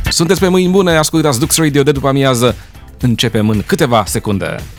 Sunteți pe mâini bune, ascultați Dux Radio de după amiază. Începem în câteva secunde.